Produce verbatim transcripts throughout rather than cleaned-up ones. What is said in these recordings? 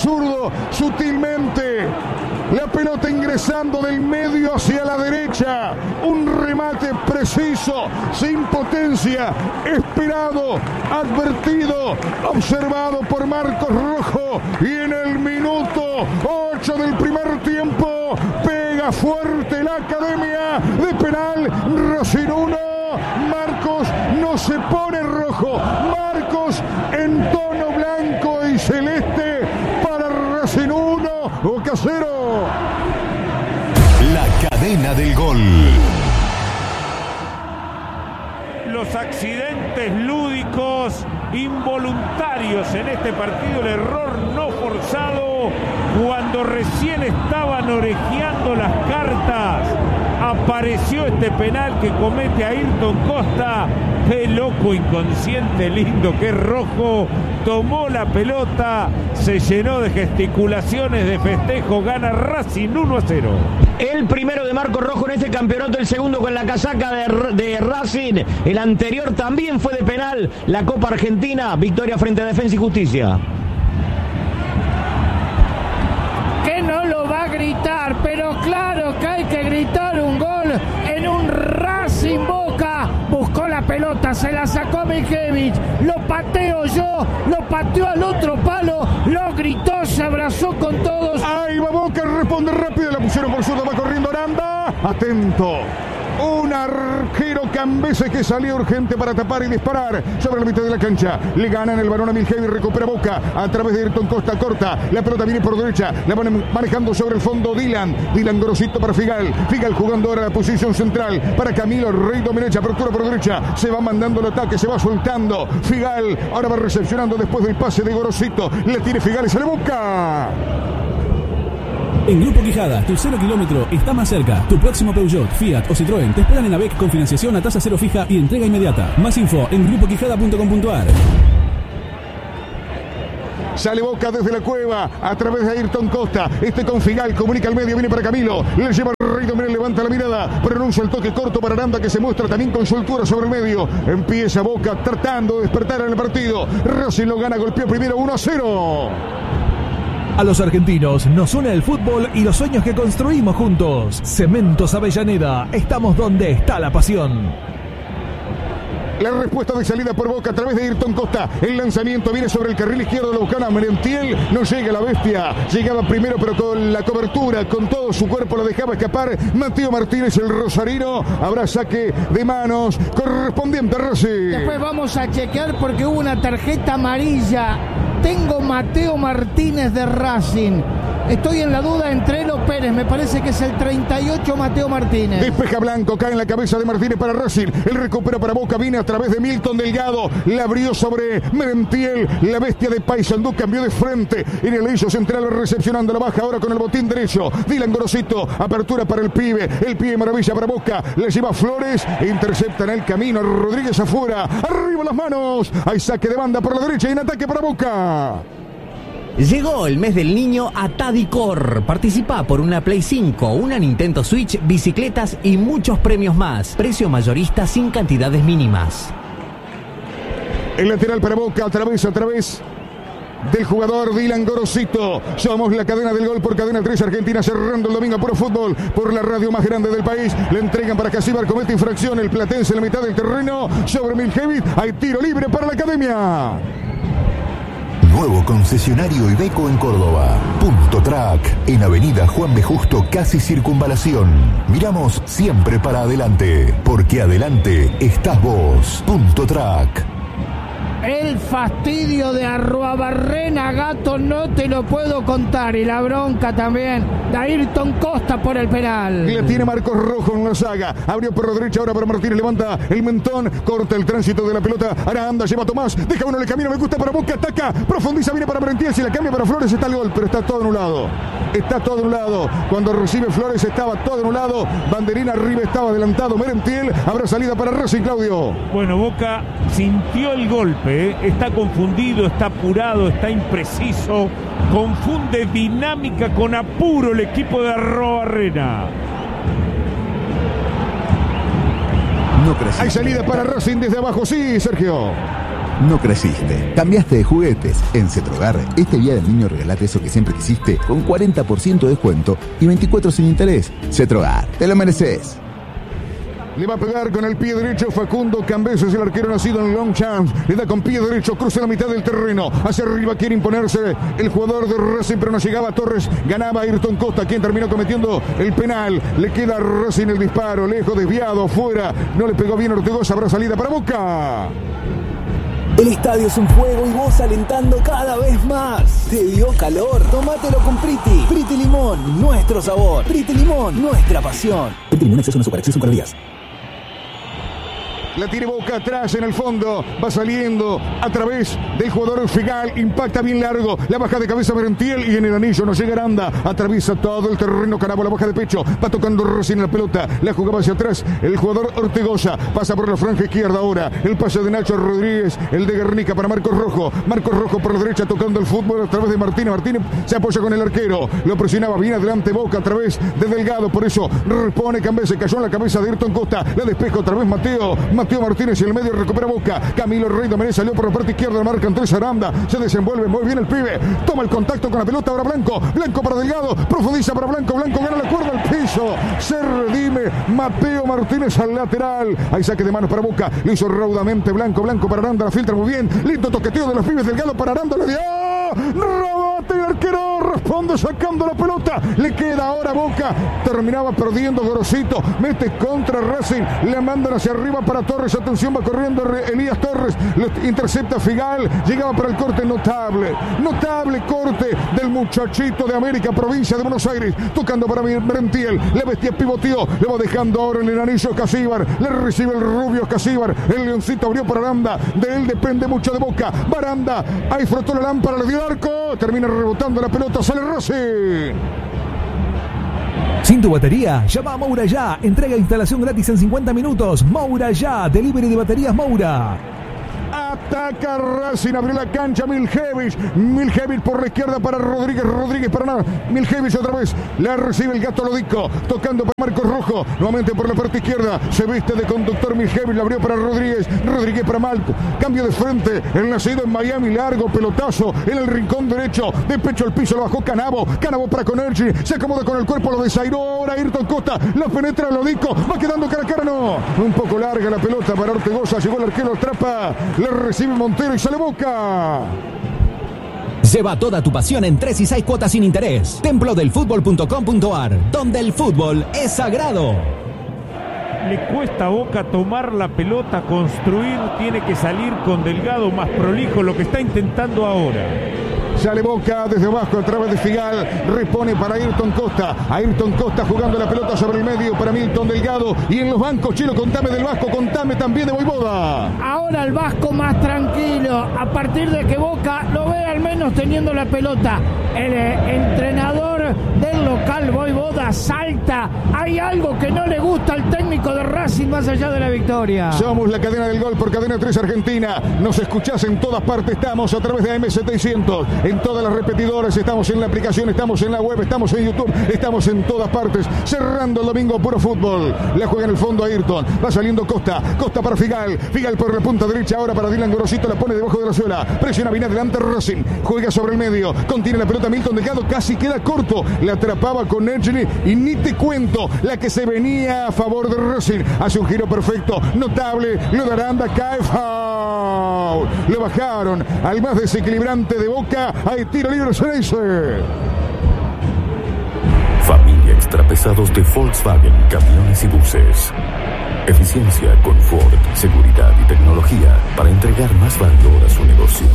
zurdo, sutilmente. La pelota ingresando del medio hacia la derecha. Un remate preciso, sin potencia, esperado, advertido, observado por Marcos Rojo. Y en el minuto ocho del primer tiempo, pega fuerte la Academia de penal. Racing uno, Marcos no se pone rojo. Marcos en tono blanco y celeste para Racing uno, Boca cero. La cadena del gol. Los accidentes lúdicos involuntarios en este partido, el error no forzado cuando recién estaban orejeando las cartas. Apareció este penal que comete Ayrton Costa. Qué loco, inconsciente, lindo, que es Rojo. Tomó la pelota, se llenó de gesticulaciones, de festejo. Gana Racing uno a cero. El primero de Marcos Rojo en este campeonato, el segundo con la casaca de, de Racing. El anterior también fue de penal. La Copa Argentina, victoria frente a Defensa y Justicia. Que no lo va a gritar, pero claro que hay que gritar un gol en un Racing Boca. Buscó la pelota, se la sacó Miljevic, lo pateo yo, lo pateó al otro palo, lo gritó, se abrazó con todos. Ahí va Boca, responde rápido, la pusieron por zurda, va corriendo Aranda. Atento. Un arquero Cambese que salió urgente para tapar y disparar sobre la mitad de la cancha. Le ganan el balón a Miljevic, recupera Boca a través de Ayrton Costa, corta. La pelota viene por derecha, la van manejando sobre el fondo Dylan. Dylan Gorosito para Figal. Figal jugando ahora la posición central para Camilo Rey Domenech, apertura por derecha. Se va mandando el ataque, se va soltando. Figal ahora va recepcionando después del pase de Gorosito. La tiene Figal y sale Boca. En Grupo Quijada, tu cero kilómetro está más cerca. Tu próximo Peugeot, Fiat o Citroën te esperan en la B E C con financiación a tasa cero fija y entrega inmediata. Más info en grupo quijada punto com punto a r. Sale Boca desde la cueva a través de Ayrton Costa. Este con Figal, comunica al medio, viene para Camilo. Le lleva Rey Domenech, levanta la mirada, pronuncia el toque corto para Aranda que se muestra también con soltura sobre el medio. Empieza Boca tratando de despertar en el partido. Racing lo gana, golpeó primero uno a cero. A los argentinos nos une el fútbol y los sueños que construimos juntos. Cementos Avellaneda, estamos donde está la pasión. La respuesta de salida por Boca a través de Ayrton Costa. El lanzamiento viene sobre el carril izquierdo, lo buscan a Merentiel. No llega la bestia. Llegaba primero, pero con la cobertura, con todo su cuerpo lo dejaba escapar. Mateo Martínez, el rosarino. Habrá saque de manos correspondiente a Racing. Después vamos a chequear porque hubo una tarjeta amarilla. Tengo Mateo Martínez de Racing. Estoy en la duda entre Elo Pérez, me parece que es el treinta y ocho Mateo Martínez. Despeja Blanco, cae en la cabeza de Martínez para Racing. El recupera para Boca, viene a través de Milton Delgado. La abrió sobre Merentiel. La bestia de Paysandú cambió de frente. En el eixo central recepcionando la baja ahora con el botín derecho. Dylan Gorosito, apertura para el pibe. El pibe maravilla para Boca. Le lleva Flores. Interceptan el camino. Rodríguez afuera. Arriba las manos. Hay saque de banda por la derecha y en ataque para Boca. Llegó el mes del niño a Tadicor. Participa por una Play cinco, una Nintendo Switch, bicicletas y muchos premios más. Precio mayorista sin cantidades mínimas. El lateral para Boca, a través, a través del jugador Dylan Gorosito. Somos la cadena del gol por Cadena tres Argentina, cerrando el domingo Puro Fútbol por la radio más grande del país. Le entregan para Casíbar, comete infracción el platense en la mitad del terreno sobre Miljevic. Hay tiro libre para la Academia. Nuevo concesionario Iveco en Córdoba. Punto Track, en Avenida Juan B. Justo, casi Circunvalación. Miramos siempre para adelante, porque adelante estás vos. Punto Track. El fastidio de Arruabarrena, Gato, no te lo puedo contar. Y la bronca también de Ayrton Costa por el penal. La tiene Marcos Rojo en la saga. Abrió por la derecha ahora para Martínez. Levanta el mentón. Corta el tránsito de la pelota. Aranda lleva a Tomás. Deja uno en el camino. Me gusta para Boca. Ataca. Profundiza. Viene para Merentiel. Si la cambia para Flores está el gol. Pero está todo anulado. Está todo anulado. Cuando recibe Flores estaba todo anulado. Banderín arriba estaba adelantado Merentiel. Habrá salida para Racing, Claudio. Bueno, Boca sintió el golpe. Está confundido, está apurado, está impreciso. Confunde dinámica con apuro el equipo de Arruabarrena. No Hay salida para Racing desde abajo, sí, Sergio. no creciste. Cambiaste de juguetes. En Cetrogar, este día del niño regalate eso que siempre quisiste con cuarenta por ciento de descuento y veinticuatro sin interés. Cetrogar, te lo mereces. Le va a pegar con el pie derecho Facundo Cambeses, el arquero nacido en Longchamp. Le da con pie derecho, cruza la mitad del terreno. Hacia arriba quiere imponerse el jugador de Racing, pero no llegaba Torres. Ganaba Ayrton Costa, quien terminó cometiendo el penal. Le queda a Racing el disparo, lejos, desviado, fuera. No le pegó bien Ortegoza, habrá salida para Boca. El estadio es un fuego y vos alentando cada vez más. ¿Te dio calor? Tómatelo con Priti. Priti Limón, nuestro sabor. Priti Limón, nuestra pasión. Priti Limón, exceso no super, exceso con días. La tiene Boca atrás en el fondo. Va saliendo a través del jugador Figal. Impacta bien largo. La baja de cabeza Merentiel y en el anillo no llega Aranda. Atraviesa todo el terreno. Canabo la baja de pecho. Va tocando recién la pelota. La jugaba hacia atrás el jugador Ortegoza. Pasa por la franja izquierda ahora. El pase de Nacho Rodríguez. El de Guernica para Marcos Rojo. Marcos Rojo por la derecha tocando el fútbol a través de Martínez. Martínez se apoya con el arquero. Lo presionaba bien adelante Boca a través de Delgado. Por eso repone Cambeses. Cayó en la cabeza de Ayrton Costa. La despeja otra vez Mateo. Mateo Martínez en el medio recupera Boca. Camilo Rey Domenech salió por la parte izquierda. Marca Andrés Aranda. Se desenvuelve muy bien el pibe. Toma el contacto con la pelota. Ahora Blanco. Blanco para Delgado. Profundiza para Blanco. Blanco gana la cuerda al piso. Se redime Mateo Martínez al lateral. Hay saque de manos para Boca. Lo hizo raudamente Blanco. Blanco para Aranda. La filtra muy bien. Lindo toqueteo de los pibes. Delgado para Aranda. Le dio. Rebate el arquero. Responde sacando la pelota. Le queda ahora Boca. Terminaba perdiendo Gorosito. Mete contra Racing. Le mandan hacia arriba para Torres. Atención. Va corriendo Elías Torres. Lo intercepta Figal. Llegaba para el corte notable. Notable corte del muchachito de América, provincia de Buenos Aires. Tocando para Merentiel. La bestia pivoteó. Le va dejando ahora en el anillo Casíbar. Le recibe el rubio Casíbar. El leoncito abrió para Aranda. De él depende mucho de Boca. Baranda. Ahí frotó la lámpara. Le dio el arco. Termina rebotando la pelota. Sale Racing. Sin tu batería, llama a Moura Ya. Entrega e instalación gratis en cincuenta minutos. Moura Ya, delivery de baterías Moura. Ataca Racing, abrió la cancha Miljevich. Miljevich por la izquierda para Rodríguez. Rodríguez para nada. Miljevich otra vez. La recibe el gato Lodico. Tocando para Marcos Rojo. Nuevamente por la parte izquierda. Se viste de conductor Miljevich. La abrió para Rodríguez. Rodríguez para Malco. Cambio de frente. El nacido en Miami. Largo pelotazo en el rincón derecho. De pecho al piso. Lo bajó Canabo. Canabo para Conerchi. Se acomoda con el cuerpo. Lo desairó ahora Ayrton Costa. La penetra Lodico. Va quedando cara a cara. No. Un poco larga la pelota para Ortegoza. Llegó el arquero. Atrapa. La recibe Montero y sale Boca. Lleva toda tu pasión en tres y seis cuotas sin interés. templo del fútbol punto com punto ar, donde el fútbol es sagrado. Le cuesta a Boca tomar la pelota, construir, tiene que salir con Delgado más prolijo, lo que está intentando ahora. Sale Boca desde abajo a través de Figal. Repone para Ayrton Costa. Ayrton Costa jugando la pelota sobre el medio para Milton Delgado. Y en los bancos, Chilo, contame del Vasco, contame también de Voivoda. Ahora el Vasco más tranquilo. A partir de que Boca lo ve al menos teniendo la pelota. El eh, entrenador del local, Voivoda, salta. Hay algo que no le gusta al técnico de Racing más allá de la victoria. Somos la cadena del gol por Cadena tres Argentina. Nos escuchás en todas partes. Estamos a través de A M setecientos. En todas las repetidoras, estamos en la aplicación, estamos en la web, estamos en YouTube, estamos en todas partes. Cerrando el domingo, puro fútbol. La juega en el fondo Ayrton. Va saliendo Costa. Costa para Figal. Figal por la punta derecha ahora para Dylan Gorosito. La pone debajo de la suela. Presiona bien adelante Racing. Juega sobre el medio. Contiene la pelota Milton Delgado. Casi queda corto. La atrapaba con Edgley. Y ni te cuento la que se venía a favor de Racing. Hace un giro perfecto. Notable. Lo de Aranda. Cae foul. Lo bajaron al más desequilibrante de Boca. Hay tiro libre, Ceneice. Familia extra pesados de Volkswagen, camiones y buses. Eficiencia, confort, seguridad y tecnología para entregar más valor a su negocio.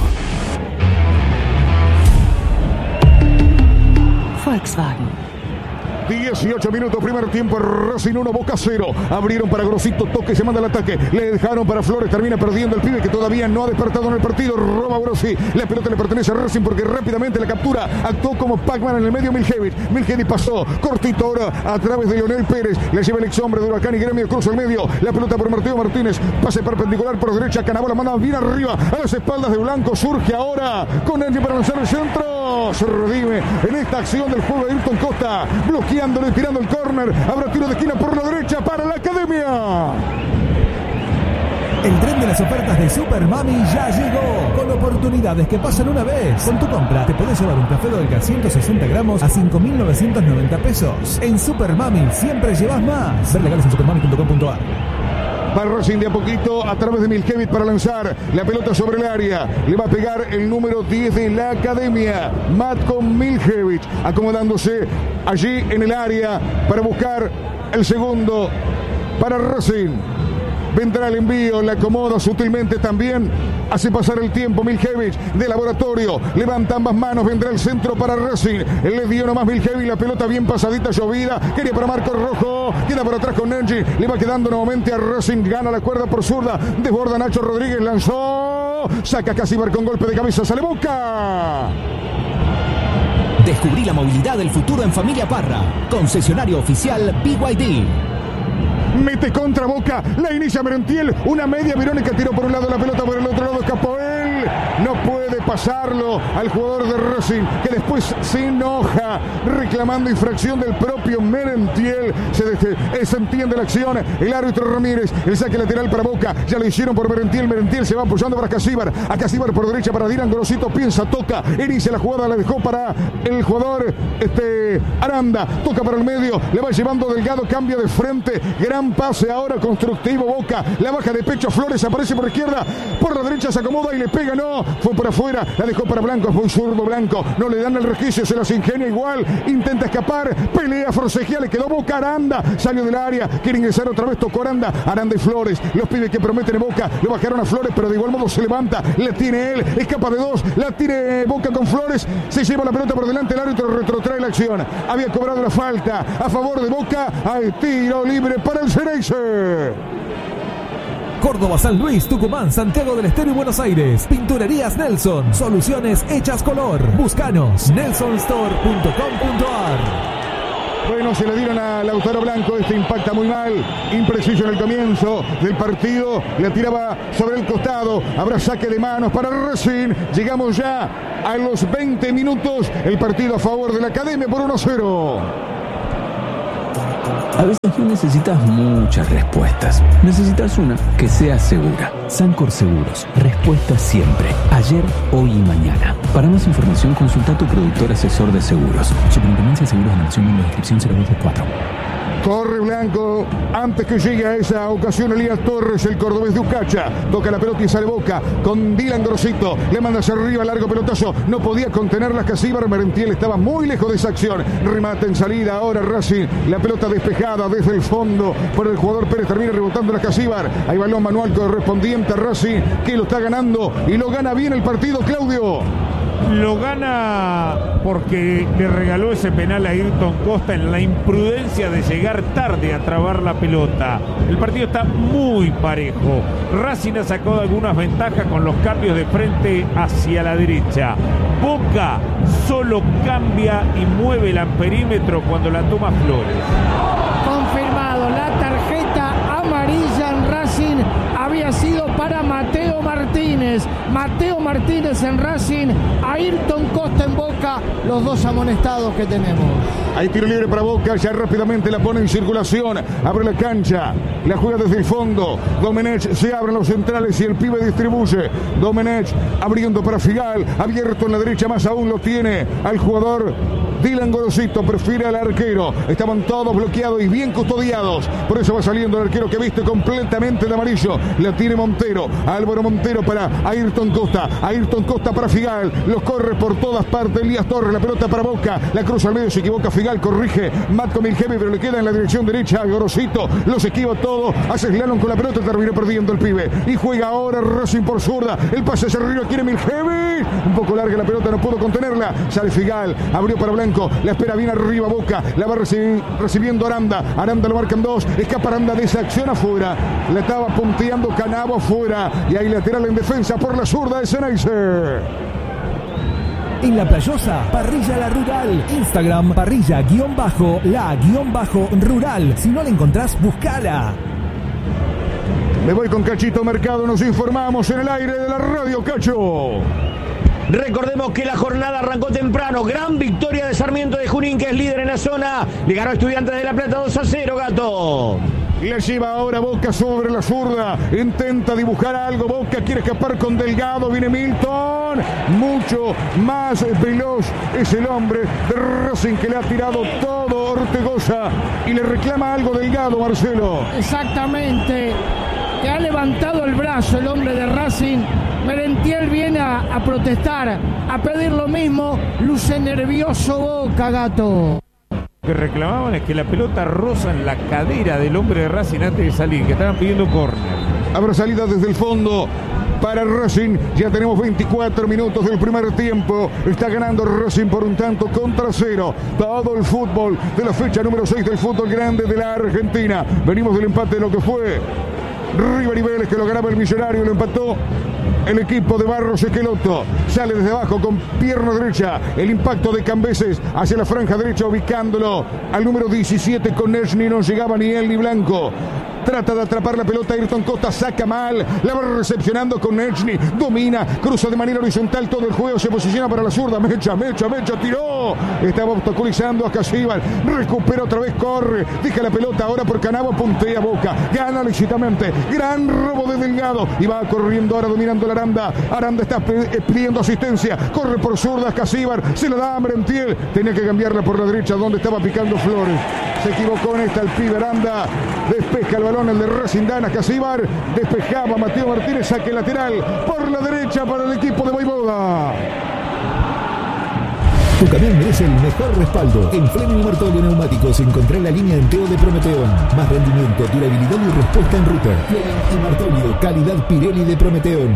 Volkswagen. dieciocho minutos, primer tiempo, Racing uno, Boca cero. Abrieron para Grosito, toque, se manda el ataque. Le dejaron para Flores, termina perdiendo el pibe que todavía no ha despertado en el partido. Roba Grossi, la pelota le pertenece a Racing porque rápidamente la captura. Actuó como Pac-Man en el medio Miljevich. Miljevich pasó, cortito ahora a través de Leonel Pérez. Le lleva el ex hombre de Huracán y Gremio, cruza el medio. La pelota por Mateo Martínez, pase perpendicular por derecha. Canabo la manda bien arriba a las espaldas de Blanco. Surge ahora con Angie para lanzar el centro. Se redime en esta acción del juego de Ayrton Costa. Bloqueándolo y tirando el córner. Habrá tiro de esquina por la derecha para la Academia. El tren de las ofertas de Super Mami ya llegó, con oportunidades que pasan una vez. Con tu compra te podés llevar un café Dolca ciento sesenta gramos a cinco mil novecientos noventa pesos. En Super Mami siempre llevas más. Ver legales en supermami punto com punto a r. Va Racing de a poquito a través de Miljevic para lanzar la pelota sobre el área. Le va a pegar el número diez de la academia, Matko Miljevic, acomodándose allí en el área para buscar el segundo para Racing. Vendrá el envío, le acomoda sutilmente también. Hace pasar el tiempo Miljevic de Laboratorio. Levanta ambas manos, vendrá el centro para Racing. Le dio nomás Miljevic, la pelota bien pasadita, llovida. Quería para Marcos Rojo. Queda por atrás con Nenji. Le va quedando nuevamente a Racing. Gana la cuerda por zurda. Desborda Nacho Rodríguez. Lanzó. Saca Casibar con golpe de cabeza. Sale Boca. Descubrí la movilidad del futuro en Familia Parra. Concesionario oficial B Y D. Mete contra Boca, la inicia Merentiel, una media Verónica tiró por un lado la pelota, por el otro lado escapó él, no puede pasarlo al jugador de Racing, que después se enoja reclamando infracción del propio Merentiel. Se, de, se entiende la acción, el árbitro Ramírez, el saque lateral para Boca, ya lo hicieron por Merentiel, Merentiel se va apoyando para Casibar, a Casibar por derecha para Dylan Gorosito, piensa, toca, inicia la jugada, la dejó para el jugador este, Aranda, toca para el medio, le va llevando Delgado, cambia de frente, gran pase ahora constructivo Boca, la baja de pecho Flores, aparece por izquierda, por la derecha se acomoda y le pega, no, fue por afuera, la dejó para Blanco, fue un zurdo Blanco, no le dan el resquicio, se las ingenia igual, intenta escapar, pelea, forcejea, le quedó Boca, Aranda, salió del área, quiere ingresar otra vez, tocó Aranda, Aranda y Flores, los pibes que prometen en Boca, lo bajaron a Flores, pero de igual modo se levanta, la tiene él, escapa de dos, la tiene Boca con Flores, se lleva la pelota por delante, el árbitro retrotrae la acción, había cobrado la falta a favor de Boca, hay tiro libre para el Ceneice. Córdoba, San Luis, Tucumán, Santiago del Estero y Buenos Aires. Pinturerías Nelson. Soluciones hechas color. Búscanos. nelson store punto com punto a r. Bueno, se le dieron a Lautaro Blanco, este impacta muy mal, impreciso en el comienzo del partido, la tiraba sobre el costado, habrá saque de manos para Racing, llegamos ya a los veinte minutos, el partido a favor de la Academia por uno a cero. A veces no necesitas muchas respuestas. Necesitas una que sea segura. Sancor Seguros. Respuesta siempre. Ayer, hoy y mañana. Para más información, consulta a tu productor asesor de seguros. Superintendencia de Seguros de la Nación, número de inscripción cero dos dos cuatro. Corre Blanco, antes que llegue a esa ocasión Elías Torres, el cordobés de Ucacha, toca la pelota y sale Boca, con Dylan Grosito, le manda hacia arriba, largo pelotazo, no podía contener las Casibar, Merentiel estaba muy lejos de esa acción, remate en salida, ahora Racing, la pelota despejada desde el fondo, por el jugador Pérez, termina rebotando la Casibar, hay balón manual correspondiente a Racing, que lo está ganando, y lo gana bien el partido, Claudio. Lo gana porque le regaló ese penal a Ayrton Costa en la imprudencia de llegar tarde a trabar la pelota. El partido está muy parejo. Racing ha sacado algunas ventajas con los cambios de frente hacia la derecha. Boca solo cambia y mueve el amperímetro cuando la toma Flores. Confirmado, la tarjeta amarilla en Racing había sido para Mateo Martínez. Mateo Martínez en Racing, Ayrton Costa en Boca, los dos amonestados que tenemos. Hay tiro libre para Boca, ya rápidamente la pone en circulación, abre la cancha, la juega desde el fondo, Domenech se abren los centrales y el pibe distribuye, Domenech abriendo para Figal, abierto en la derecha, más aún lo tiene al jugador Dylan Gorosito, prefiere al arquero, estaban todos bloqueados y bien custodiados, por eso va saliendo el arquero que viste completamente de amarillo, la tiene Montero, Álvaro Montero para Ayrton Costa, Ayrton Costa para Figal, los corre por todas partes Elías Torres, la pelota para Boca, la cruza al medio, se equivoca Figal, corrige Matko Miljevic, pero le queda en la dirección derecha, Gorosito los esquiva todo, hace slalom con la pelota, terminó perdiendo el pibe, y juega ahora Racing por zurda, el pase hacia arriba, quiere Miljevic, un poco larga la pelota, no pudo contenerla, sale Figal, abrió para Blanco, la espera bien arriba Boca, la va recibi- recibiendo Aranda, Aranda lo marcan dos, escapa Aranda de esa acción afuera, la estaba punteando Canavo afuera, y hay lateral en defensa por la zurda de Ceneice. En La Playosa, Parrilla La Rural. Instagram, parrilla guión bajo, la guión bajo rural. Si no la encontrás, buscala. Me voy con Cachito Mercado, nos informamos en el aire de la radio, Cacho. Recordemos que la jornada arrancó temprano. Gran victoria de Sarmiento de Junín, que es líder en la zona. Le ganó a Estudiantes de La Plata dos a cero, Gato. La lleva ahora Boca sobre la zurda. Intenta dibujar algo. Boca quiere escapar con Delgado. Viene Milton. Mucho más veloz es el hombre de Racing que le ha tirado todo Ortegoza. Y le reclama algo Delgado, Marcelo. Exactamente. Que ha levantado el brazo el hombre de Racing. Merentiel viene a, a protestar, a pedir lo mismo. Luce nervioso Boca, Gato. Lo que reclamaban es que la pelota roza en la cadera del hombre de Racing antes de salir, que estaban pidiendo córner. Habrá salida desde el fondo para Racing. Ya tenemos veinticuatro minutos del primer tiempo. Está ganando Racing por un tanto contra cero. Todo el fútbol de la fecha número seis del fútbol grande de la Argentina. Venimos del empate de lo que fue River y Vélez, que lo ganaba el Millonario, lo empató el equipo de Barros Esqueloto. Sale desde abajo con pierna derecha. El impacto de Cambeses hacia la franja derecha, ubicándolo al número diecisiete con Nechny. No llegaba ni él ni Blanco. Trata de atrapar la pelota, Ayrton Costa saca mal, la va recepcionando con Nechny, domina, cruza de manera horizontal todo el juego, se posiciona para la zurda, Mecha, Mecha, Mecha, tiró, estaba obstaculizando a Casíbar, recupera otra vez, corre, deja la pelota ahora por Canavo, puntea Boca, gana lícitamente, gran robo de Delgado, y va corriendo ahora dominando la Aranda, Aranda está pidiendo asistencia, corre por zurdas, Casíbar, se la da a Merentiel, tenía que cambiarla por la derecha donde estaba picando Flores, se equivocó en esta el pibe Aranda, despeja el balón el de Racing, Dana Casíbar, despejaba Mateo Martínez, saque lateral por la derecha para el equipo de Voivoda. Tu camión merece el mejor respaldo. En Fleming Martolio Neumáticos encontrá la línea Enteo de Prometeón. Más rendimiento, durabilidad y respuesta en ruta. Fleming y Martolio, calidad Pirelli de Prometeón.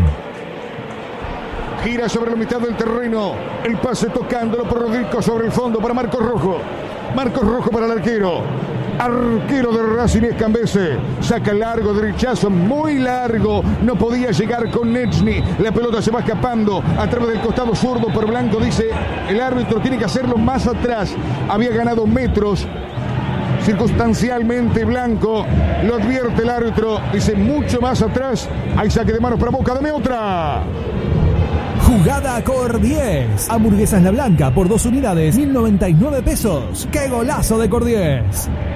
Gira sobre la mitad del terreno. El pase tocándolo por Rodrigo sobre el fondo para Marcos Rojo. Marcos Rojo para el arquero. Arquero de Racing es Cambese. Saca largo, derechazo, muy largo. No podía llegar con Nechny. La pelota se va escapando a través del costado zurdo por Blanco. Dice el árbitro tiene que hacerlo más atrás. Había ganado metros. Circunstancialmente Blanco. Lo advierte el árbitro. Dice mucho más atrás. Hay saque de manos para Boca. Dame otra. Jugada Cor diez. Hamburguesas La Blanca por dos unidades, mil noventa y nueve pesos. ¡Qué golazo de Cor diez!